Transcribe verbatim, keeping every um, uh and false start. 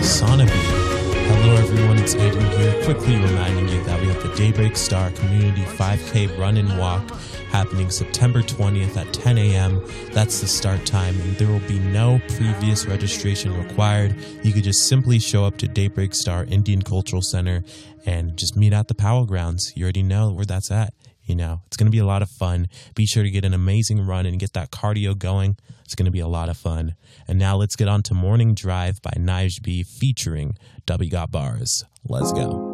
Sonabe. Hello everyone, it's Aiden here, quickly reminding you that we have the Daybreak Star Community five K Run and Walk happening September twentieth at ten a.m. That's the start time, and there will be no previous registration required. You could just simply show up to Daybreak Star Indian Cultural Center and just meet at the Powell Grounds. You already know where that's at. You know, it's going to be a lot of fun. Be sure to get an amazing run and get that cardio going. It's going to be a lot of fun. And now let's get on to Morning Drive by Nige B featuring W Got Bars. Let's go.